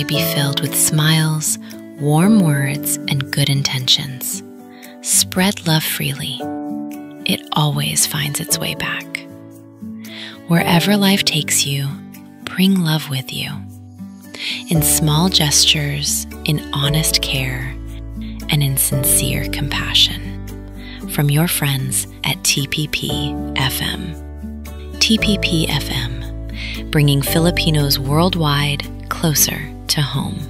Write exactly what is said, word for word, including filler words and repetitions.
be filled with smiles, warm words, and good intentions. Spread love freely. It always finds its way back. Wherever life takes you, bring love with you. In small gestures, in honest care, and in sincere compassion. From your friends at T P P F M. T P P F M, bringing Filipinos worldwide closer to home.